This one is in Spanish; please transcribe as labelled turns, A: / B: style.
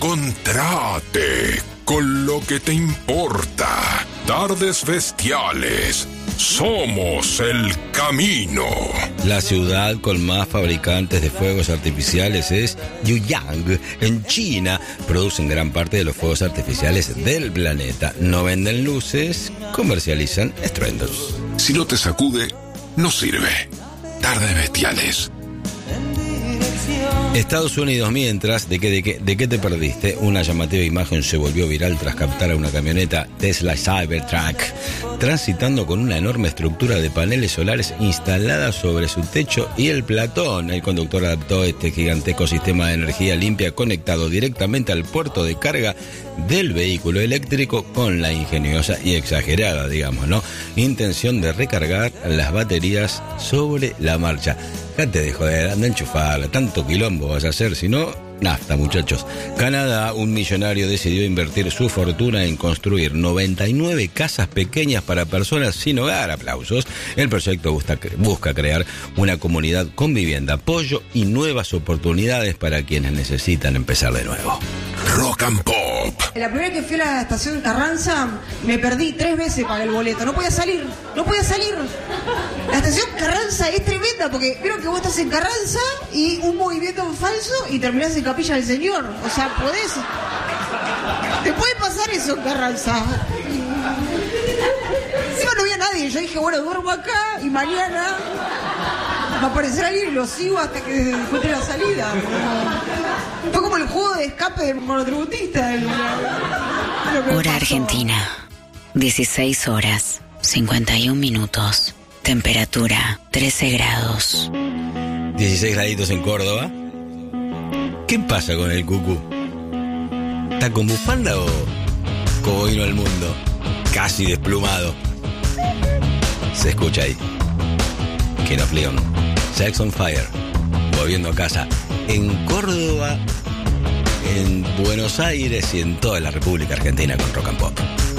A: Encontrate con lo que te importa. Tardes Bestiales. Somos el camino.
B: La ciudad con más fabricantes de fuegos artificiales es Yuyang, en China. Producen gran parte de los fuegos artificiales del planeta. No venden luces, comercializan estruendos.
A: Si no te sacude, no sirve. Tardes Bestiales.
B: Estados Unidos, mientras, ¿de qué te perdiste? Una llamativa imagen se volvió viral tras captar a una camioneta Tesla Cybertruck transitando con una enorme estructura de paneles solares instalada sobre su techo y el platón. El conductor adaptó este gigantesco sistema de energía limpia conectado directamente al puerto de carga del vehículo eléctrico con la ingeniosa y exagerada, digamos, ¿no?, intención de recargar las baterías sobre la marcha. Date de joder, anda a enchufarla, tanto quilombo vas a hacer, si no, nafta, muchachos. Canadá, un millonario decidió invertir su fortuna en construir 99 casas pequeñas para personas sin hogar. Aplausos. El proyecto busca crear una comunidad con vivienda, apoyo y nuevas oportunidades para quienes necesitan empezar de nuevo.
A: Rock and Pop.
C: La primera vez que fui a la estación Carranza, me perdí 3 veces para el boleto. No podía salir. La estación Carranza es tremenda porque creo que vos estás en Carranza y un movimiento falso y terminás en Capilla del Señor. O sea, te puede pasar eso en Carranza. Encima no había nadie. Yo dije, bueno, duermo acá y mañana va a aparecer alguien y lo sigo hasta que encuentre la salida. Fue como el juego de escape del monotributista.
D: Hora Argentina, 16 horas, 51 minutos. Temperatura, 13 grados.
B: 16 graditos en Córdoba. ¿Qué pasa con el cucú? ¿Está con bufanda o como vino al mundo? Casi desplumado. Se escucha ahí. Kenneth Leon, Sex on Fire, volviendo a casa. En Córdoba, en Buenos Aires y en toda la República Argentina con Rock and Pop.